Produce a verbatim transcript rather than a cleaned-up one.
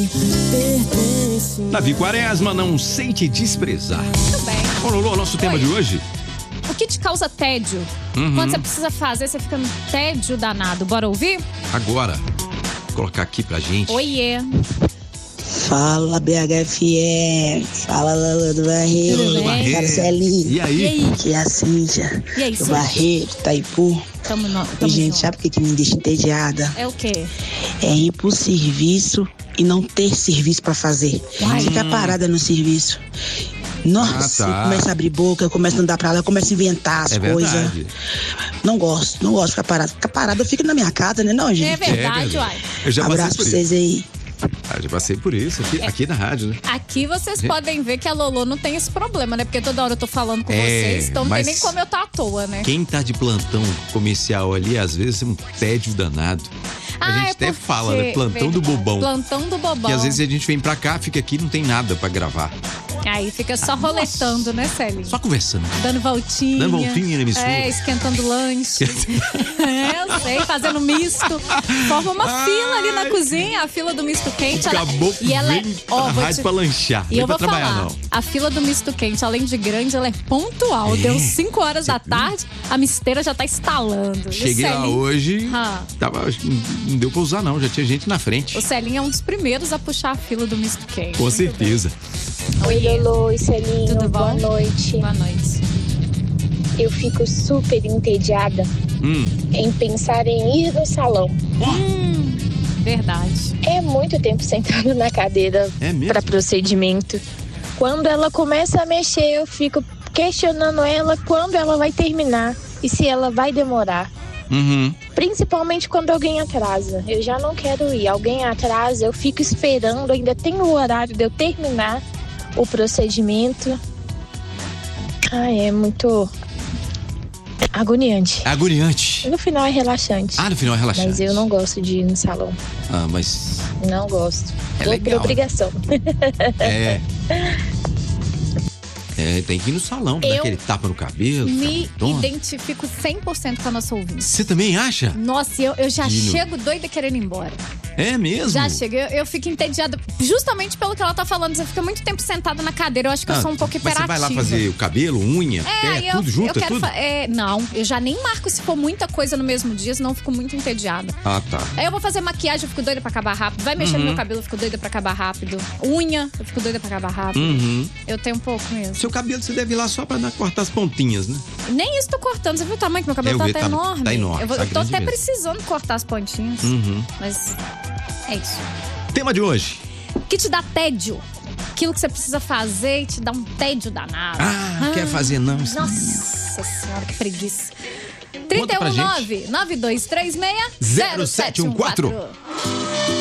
Davi Quaresma, não sei te desprezar. Tudo bem. Ô, Lolo, nosso tema Oi. de hoje? O que te causa tédio? Uhum. Quando você precisa fazer, você fica no tédio danado. Bora ouvir? Agora, vou colocar aqui pra gente. Oiê. Fala, B H F M. Fala, Lolo do Barreiro. Tudo bem? Fala, Marcelinho. E aí? E aí? Que é a Cíntia. E aí, do Cíntia? Barreiro, Itaipu. Tamo no, E, tamo gente, junto. sabe o que, que me deixa entediada? É o quê? É ir pro serviço e não ter serviço pra fazer. Uai. Ficar parada no serviço. Nossa, Ah, tá. começa a abrir boca, começa a andar pra lá, começa a inventar as É coisas. verdade. Não gosto, não gosto de ficar parada. Ficar parada eu fico na minha casa, né, não, É gente? verdade, É uai. Eu já Abraço passei pra por isso. vocês aí. Ah, já passei por isso aqui, aqui na rádio, né? Aqui vocês É. podem ver que a Lolo não tem esse problema, né? Porque toda hora eu tô falando com É, vocês, então não mas tem nem como eu tá à toa, né? Quem tá de plantão comercial ali, às vezes é um tédio danado. A Ah, gente é até porque- fala, né? Plantão do verdade. bobão. Plantão do bobão. Que às vezes a gente vem pra cá, fica aqui e não tem nada pra gravar. Aí fica só Ah, roletando, né, Célia? Só conversando. Dando voltinha. Dando voltinha na emissora. É, esquentando lanche. É, eu sei, fazendo misto. Forma uma Ai. fila ali na cozinha, a fila do misto quente. ela- Acabou e ela é, vem ó, pra vou rádio te- pra lanchar. E Nem eu pra vou trabalhar, falar, não. a fila do misto quente, além de grande, ela é pontual. É. Deu cinco horas Você da viu? tarde, a misteira já tá instalando. E o Cheguei lá Celinho- hoje, Ah. tava, acho que não deu pra usar não, já tinha gente na frente. O Celinho é um dos primeiros a puxar a fila do misto quente. Com Muito certeza. bem. Oi, Lolo e Celinho, Tudo bom? boa noite. Boa noite. Eu fico super entediada Hum. em pensar em ir no salão. Hum, verdade. É muito tempo sentado na cadeira É mesmo? para procedimento. Quando ela começa a mexer, eu fico questionando ela quando ela vai terminar e se ela vai demorar. Uhum. Principalmente quando alguém atrasa. Eu já não quero ir. Alguém atrasa, eu fico esperando, ainda tem o horário de eu terminar o procedimento. Ai, é muito agoniante. É agoniante. No final é relaxante. Ah, no final é relaxante. Mas eu não gosto de ir no salão. Ah, mas Não gosto. É Vou legal. por obrigação. é... É, tem que ir no salão, dar Eu aquele tapa no cabelo. Me toma. identifico cem por cento com a nossa ouvinte. Você também acha? Nossa, eu, eu já Dino. chego doida querendo ir embora. É mesmo? Já chego. Eu, eu fico entediada justamente pelo que ela tá falando. Você fica muito tempo sentada na cadeira. Eu acho que eu Ah, sou um pouco Mas hiperativa. você vai lá fazer o cabelo, unha, É, pé, aí eu, tudo junto, eu quero tudo? fa- é, não, eu já nem marco se for muita coisa no mesmo dia, senão eu fico muito entediada. Ah, tá. Aí eu vou fazer maquiagem, eu fico doida pra acabar rápido. Vai mexer Uhum. no meu cabelo, eu fico doida pra acabar rápido. Unha, eu fico doida pra acabar rápido. Uhum. Eu tenho um pouco mesmo. Seu cabelo você deve ir lá só pra dar- cortar as pontinhas, né? Nem isso tô cortando. Você viu o tamanho que meu cabelo Eu tá vi, até tá- enorme? tá enorme, Eu, vou- tá eu tô grande até mesmo. precisando cortar as pontinhas. Uhum. Mas é isso. Tema de hoje. O que te dá tédio? Aquilo que você precisa fazer e te dá um tédio danado. Ah, quer fazer não? Nossa senhora, que preguiça. Conta pra três um nove, nove dois três seis, zero sete um quatro.